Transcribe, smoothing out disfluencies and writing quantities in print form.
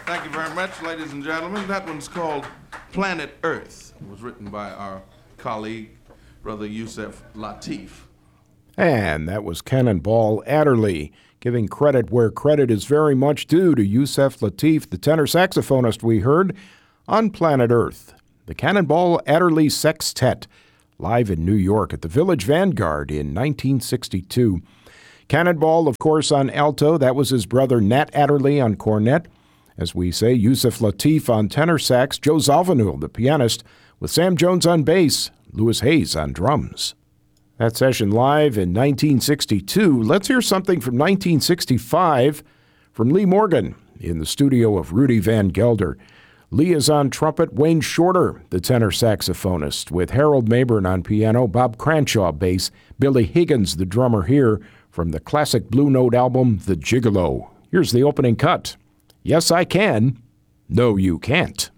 Thank you very much, ladies and gentlemen. That one's called Planet Earth. It was written by our colleague, Brother Yusef Lateef. And that was Cannonball Adderley, giving credit where credit is very much due to Yusef Lateef, the tenor saxophonist we heard on Planet Earth. The Cannonball Adderley Sextet, live in New York at the Village Vanguard in 1962. Cannonball, of course, on alto. That was his brother Nat Adderley on cornet. As we say, Yusef Lateef on tenor sax, Joe Zawinul, the pianist, with Sam Jones on bass, Louis Hayes on drums. That session live in 1962. Let's hear something from 1965 from Lee Morgan in the studio of Rudy Van Gelder. Lee is on trumpet, Wayne Shorter, the tenor saxophonist, with Harold Mabern on piano, Bob Cranshaw bass, Billy Higgins, the drummer here, from the classic Blue Note album, The Gigolo. Here's the opening cut. Yes, I Can. No, You Can't.